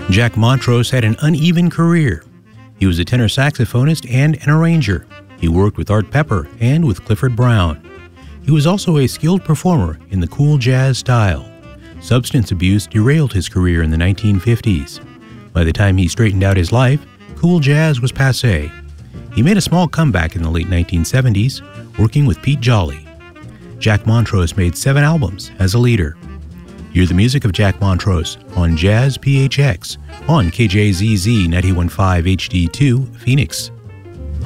Jack Montrose had an uneven career. He was a tenor saxophonist and an arranger. He worked with Art Pepper and with Clifford Brown. He was also a skilled performer in the cool jazz style. Substance abuse derailed his career in the 1950s. By the time he straightened out his life, cool jazz was passé. He made a small comeback in the late 1970s, working with Pete Jolly. Jack Montrose made 7 albums as a leader. Hear the music of Jack Montrose on Jazz PHX on KJZZ 91.5 HD2 Phoenix.